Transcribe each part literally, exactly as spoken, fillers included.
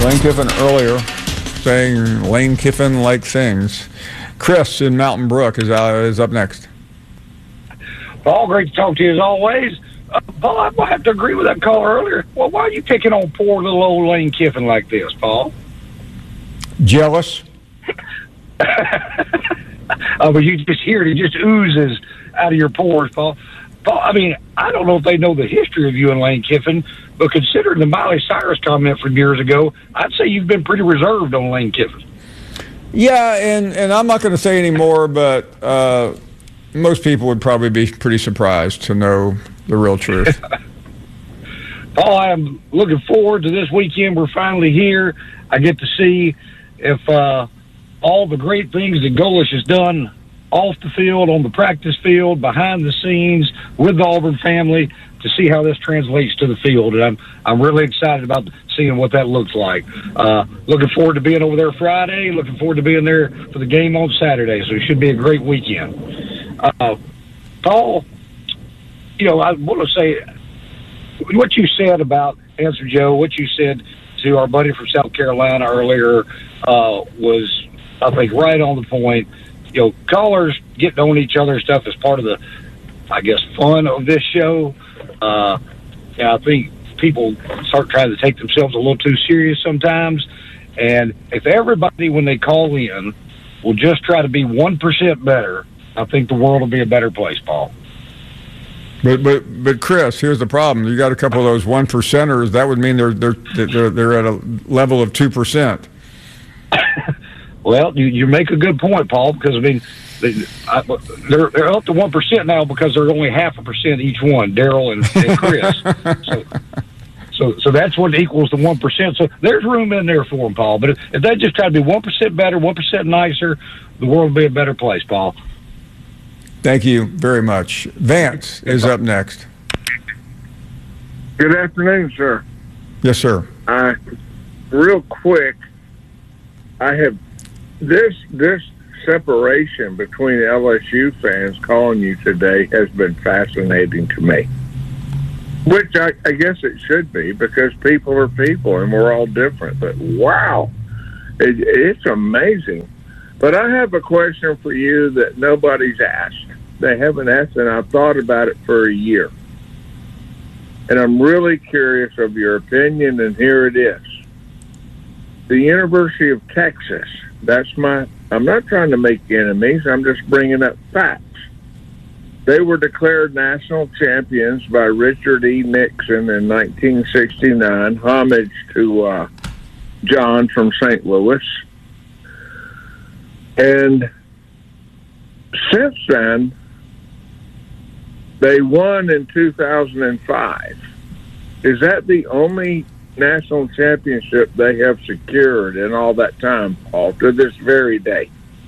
Lane Kiffin earlier saying Lane Kiffin-like things. Chris in Mountain Brook is, uh, is up next. Paul, great to talk to you as always. Uh, Paul, I might have to agree with that caller earlier. Well, why are you picking on poor little old Lane Kiffin like this, Paul? Jealous? Oh, but you just hear it. It just oozes out of your pores, Paul. Paul, I mean, I don't know if they know the history of you and Lane Kiffin, but considering the Miley Cyrus comment from years ago, I'd say you've been pretty reserved on Lane Kiffin. Yeah, and, and I'm not going to say any more, but uh, most people would probably be pretty surprised to know the real truth. Paul, I'm looking forward to this weekend. We're finally here. I get to see if uh, all the great things that Golesh has done off the field, on the practice field, behind the scenes, with the Auburn family, to see how this translates to the field. And I'm I'm really excited about seeing what that looks like. Uh, looking forward to being over there Friday. Looking forward to being there for the game on Saturday. So it should be a great weekend. Uh, Paul, you know, I want to say what you said about Answer Joe, what you said to our buddy from South Carolina earlier uh, was, I think, right on the point. You know, callers getting on each other and stuff is part of the, I guess, fun of this show. Uh, and I think people start trying to take themselves a little too serious sometimes. And if everybody, when they call in, will just try to be one percent better, I think the world will be a better place, Paul. But but but Chris, here's the problem. You got a couple of those one percenters. That would mean they're they're they're, they're at a level of two percent. Well, you, you make a good point, Paul, because, I mean, they, I, they're, they're up to one percent now because they're only half a percent each one, Daryl and, and Chris. so, so so that's what equals the one percent. So there's room in there for them, Paul. But if, if they just try to be one percent better, one percent nicer, the world will be a better place, Paul. Thank you very much. Vance is up next. Good afternoon, sir. Yes, sir. Uh, real quick, I have this this separation between L S U fans calling you today has been fascinating to me. Which I, I guess it should be, because people are people and we're all different. But wow, it, it's amazing. But I have a question for you that nobody's asked. They haven't asked, and I've thought about it for a year. And I'm really curious of your opinion, and here it is. The University of Texas, that's my, I'm not trying to make enemies, I'm just bringing up facts. They were declared national champions by Richard E. Nixon in nineteen sixty-nine, homage to uh, John from Saint Louis. And since then, they won in two thousand five. Is that the only national championship they have secured in all that time, Paul, to this very day?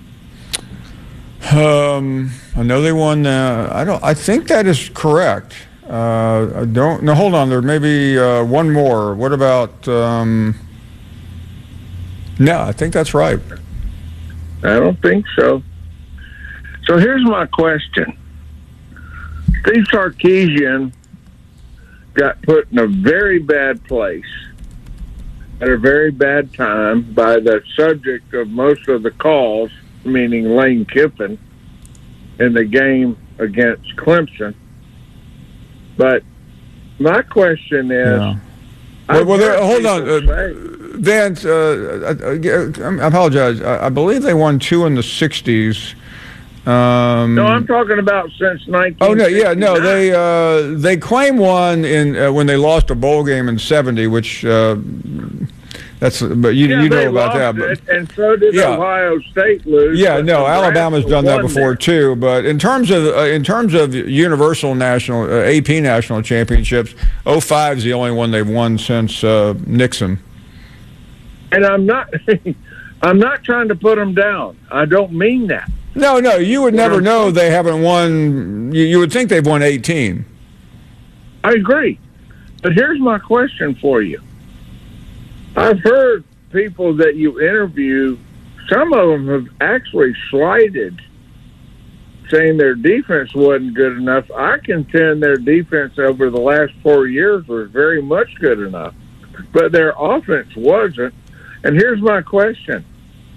Um, I know they won. Uh, I don't. I think that is correct. Uh, I don't. No, hold on. There may be uh, one more. What about? Um, no, I think that's right. I don't think so. So here's my question. Steve Sarkisian got put in a very bad place at a very bad time by the subject of most of the calls, meaning Lane Kiffin, in the game against Clemson. But my question is... Yeah. Well, well there, hold on. Uh, Vance, uh, I, I apologize. I, I believe they won two in the sixties. Um, no, I'm talking about since nineteen. Oh no, yeah, no, they uh, they claim one in uh, when they lost a bowl game in seventy, which uh, that's. But you yeah, you know about that. But, it, and so did yeah. Ohio State lose. Yeah, no, Alabama's done that before there. too. But in terms of uh, in terms of universal national uh, A P national championships, oh five is the only one they've won since uh, Nixon. And I'm not, I'm not trying to put them down. I don't mean that. No, no, you would never know they haven't won. You, you would think they've won eighteen. I agree. But here's my question for you. I've heard people that you interview, some of them have actually slighted, saying their defense wasn't good enough. I contend their defense over the last four years was very much good enough. But their offense wasn't. And here's my question.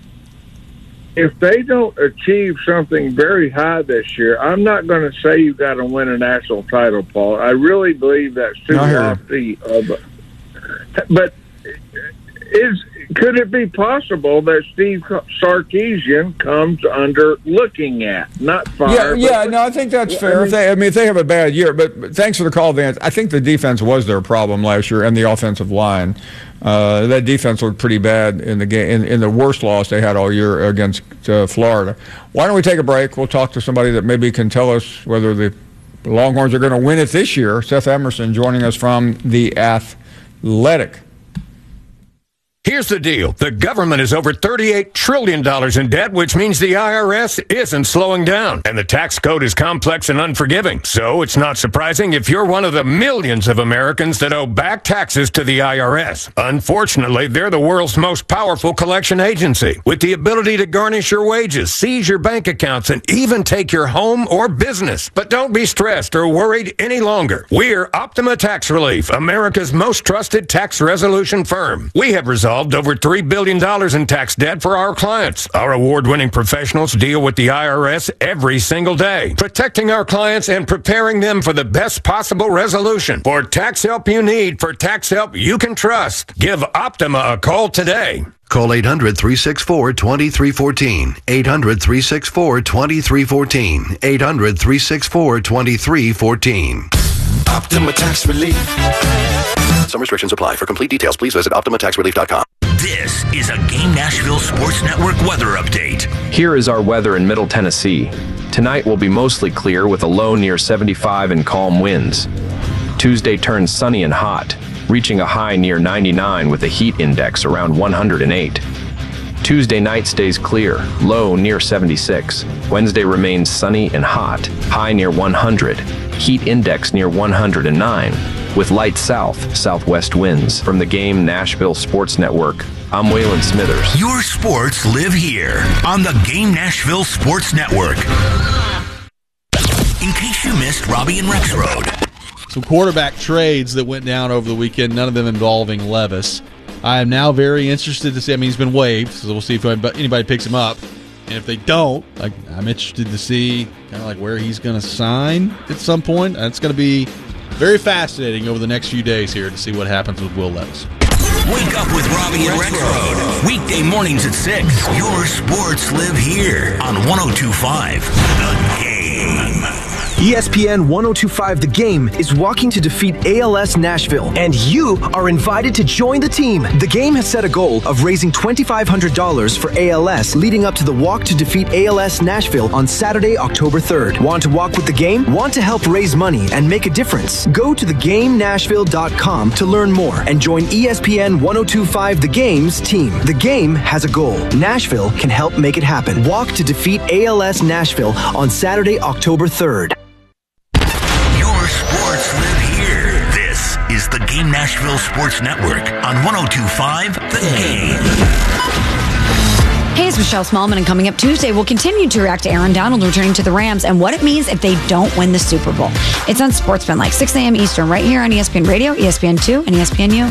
If they don't achieve something very high this year, I'm not going to say you've got to win a national title, Paul. I really believe that's too lofty. Of, but is could it be possible that Steve Sarkisian comes under looking at, not fired? Yeah, yeah, no, I think that's fair. I mean, if they, I mean, if they have a bad year, but, but thanks for the call, Vance. I think the defense was their problem last year, and the offensive line. Uh, that defense looked pretty bad in the game, in, in the worst loss they had all year against uh, Florida. Why don't we take a break? We'll talk to somebody that maybe can tell us whether the Longhorns are going to win it this year. Seth Emerson joining us from The Athletic. Here's the deal. The government is over thirty-eight trillion dollars in debt, which means the I R S isn't slowing down. And the tax code is complex and unforgiving. So it's not surprising if you're one of the millions of Americans that owe back taxes to the I R S. Unfortunately, they're the world's most powerful collection agency, with the ability to garnish your wages, seize your bank accounts, and even take your home or business. But don't be stressed or worried any longer. We're Optima Tax Relief, America's most trusted tax resolution firm. We have resolved over three billion dollars in tax debt for our clients. Our award-winning professionals deal with the I R S every single day, protecting our clients and preparing them for the best possible resolution. For tax help you need, for tax help you can trust, give Optima a call today. Call eight hundred, three six four, two three one four. eight hundred, three six four, two three one four. eight hundred, three six four, two three one four. Optima Tax Relief. Some restrictions apply. For complete details, please visit optima tax relief dot com. This is a Game Nashville Sports Network weather update. Here is our weather in Middle Tennessee. Tonight will be mostly clear with a low near seventy-five and calm winds. Tuesday turns sunny and hot, reaching a high near ninety-nine with a heat index around one hundred eight. Tuesday night stays clear, low near seventy-six. Wednesday remains sunny and hot, high near one hundred. Heat index near one hundred nine, with light south-southwest winds. From the Game Nashville Sports Network, I'm Waylon Smithers. Your sports live here on the Game Nashville Sports Network. In case you missed Robbie and Rex Road. Some quarterback trades that went down over the weekend, none of them involving Levis. I am now very interested to see, I mean, he's been waived, so we'll see if anybody picks him up. And if they don't, like, I'm interested to see kind of like where he's going to sign at some point. That's going to be very fascinating over the next few days here to see what happens with Will Levis. Wake up with Robbie and Rex Road. Weekday mornings at six. Your sports live here on one oh two point five The Game. E S P N one oh two point five The Game is walking to defeat A L S Nashville, and you are invited to join the team. The Game has set a goal of raising twenty-five hundred dollars for A L S leading up to the walk to defeat A L S Nashville on Saturday, October third. Want to walk with the Game? Want to help raise money and make a difference? Go to the game nashville dot com to learn more and join E S P N one oh two point five The Game's team. The Game has a goal. Nashville can help make it happen. Walk to defeat A L S Nashville on Saturday, October third. Sports live here. This is the Game Nashville Sports Network on one oh two point five The Game. Hey, it's Michelle Smallman, and coming up Tuesday, we'll continue to react to Aaron Donald returning to the Rams and what it means if they don't win the Super Bowl. It's on Sportsman, like six a.m. Eastern, right here on E S P N Radio, E S P N two, and E S P N U.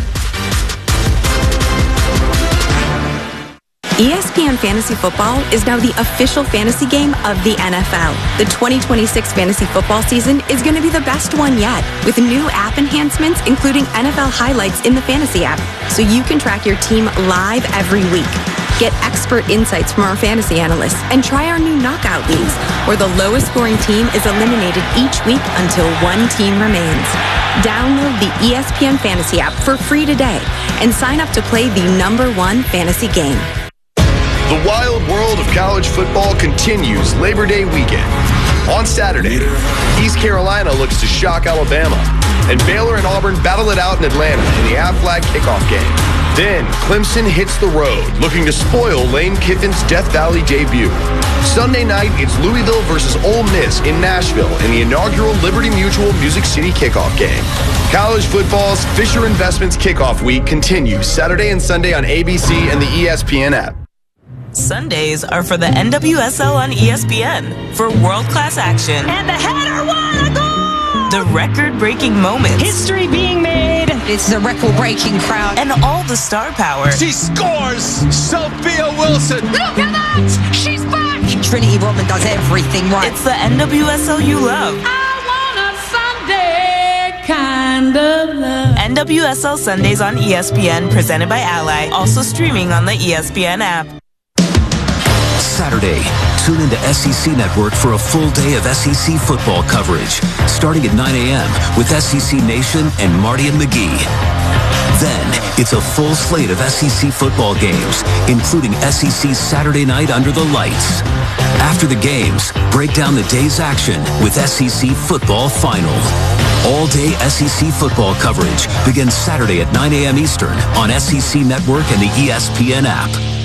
E S P N Fantasy Football is now the official fantasy game of the N F L. The twenty twenty-six fantasy football season is going to be the best one yet, with new app enhancements, including N F L highlights in the fantasy app, so you can track your team live every week. Get expert insights from our fantasy analysts and try our new knockout leagues, where the lowest scoring team is eliminated each week until one team remains. Download the E S P N Fantasy app for free today and sign up to play the number one fantasy game. The wild world of college football continues Labor Day weekend. On Saturday, East Carolina looks to shock Alabama, and Baylor and Auburn battle it out in Atlanta in the Aflac kickoff game. Then, Clemson hits the road, looking to spoil Lane Kiffin's Death Valley debut. Sunday night, it's Louisville versus Ole Miss in Nashville in the inaugural Liberty Mutual Music City kickoff game. College football's Fisher Investments kickoff week continues Saturday and Sunday on A B C and the E S P N app. Sundays are for the N W S L on E S P N for world-class action. And the header, what a goal! The record-breaking moments. History being made. It's a record-breaking crowd. And all the star power. She scores! Sophia Wilson! Look at that! She's back! Trinity Rodman does everything right. It's the N W S L you love. I want a Sunday kind of love. N W S L Sundays on E S P N, presented by Ally. Also streaming on the E S P N app. Saturday, tune into S E C Network for a full day of S E C football coverage, starting at nine a.m. with S E C Nation and Marty and McGee. Then, it's a full slate of S E C football games, including S E C Saturday Night Under the Lights. After the games, break down the day's action with S E C Football Final. All-day S E C football coverage begins Saturday at nine a.m. Eastern on S E C Network and the E S P N app.